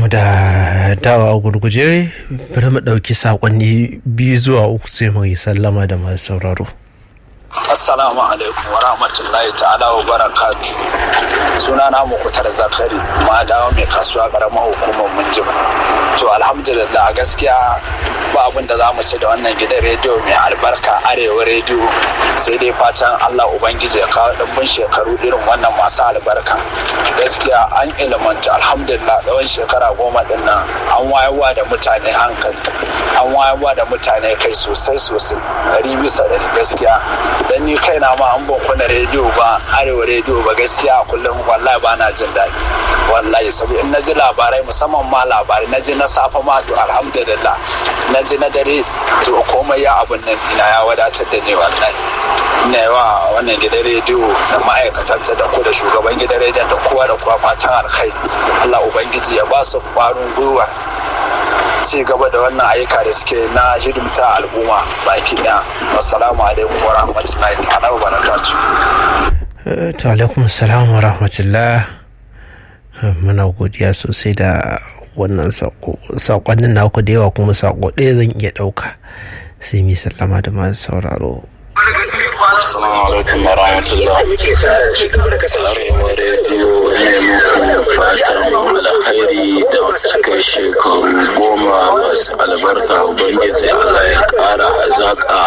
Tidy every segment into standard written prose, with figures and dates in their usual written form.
barkamu da dawa gurguje, bari mu ɗauki saƙonni 2 zuwa 3 sai mu yi sallama da masu sauraro. Assalamu alaikum wa rahmatullahi ta'ala wa barakatu. Sunana Mukutar Zakari, ma dawo mai kasuwa ƙaramar hukumar Minjibir. To alhamdulillah gaskiya ba abin da za mu ci da wannan gidan rediyo mai albarka Arewa rediyo, sai dai fatan Allah Ubangiji ya kawo ɗumbin shekaru irin wannan masu albarka. Gaskiya an ilimanta alhamdulillah tsawon shekara 10 ɗin nan an wayarwa da mutane hankali, an wayarwa da mutane kai sosai 100% gaskiya. Dan ni kaina ma an ban kuna rediyo ba, Arewa rediyo ba, gaskiya kullum wallahi ba na jin daɗi wallahi, saboda in naji labarai musamman ma labarai naji na safa ma to alhamdulillah, naji na dare to komai ya abun nan ina ya wadatar da ni wallahi. Ina yawa wannan gidan rediyo da ma'aikatanta da ku da shugaban gidan rediyon da kowa da kowa fatan alkhairi. Allah Ubangiji ya ba su ƙwarin gwiwa ci gaba da wannan ayyuka da suke na hidimta al'umma baki ɗaya. Assalamu alaikum wa rahmatullahi ta'ala wa barakatuh. To alaikum assalam wa rahmatullah. Muna godiya sosai da wannan saƙonnin naku da yawa, kuma saƙo ɗaya zan iya ɗauka sai mi sallama da masu sauraro. Assalamu alaikum wa rahmatullah. Arewa rediyo ne muku fatan alkhairi da cikin shekaru 10 masu albarka. Ubangiji Allah ya ƙara hazaƙa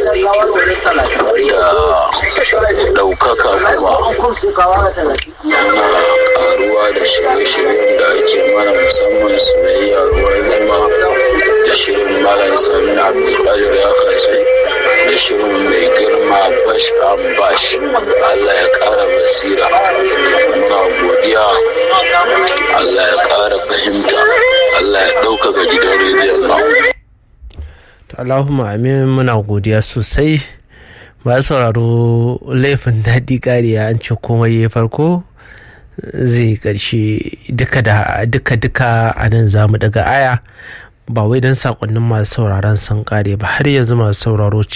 da ɗaukaka, kuma yana ƙaruwa da shirye-shiryen da ake mana, musamman soyayya ruwan zuma da shirin Malam Sami Abdulkadir ya kasai da shirin mai girma bash an bash. Allah ya ƙara basira, muna godiya. Allah ya ƙara fahimta, Allah ya ɗaukaka gidan rediyon nan. Allahumma amin. Muna godiya sosai. Ba sauraro, laifin daɗi ƙariya, an ce komai ya farko zai ƙarshe. Duka a nan za mu daga aya, ba wai don saƙonnin masu sauraron sun ƙare ba, har yanzu masu sauraro